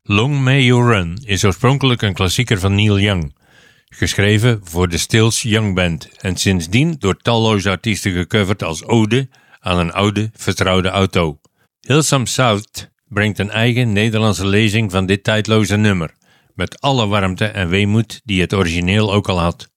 Long May You Run is oorspronkelijk een klassieker van Neil Young, geschreven voor de Stills Young Band en sindsdien door talloze artiesten gecoverd als ode aan een oude, vertrouwde auto. Hillsong South brengt een eigen Nederlandse lezing van dit tijdloze nummer, met alle warmte en weemoed die het origineel ook al had.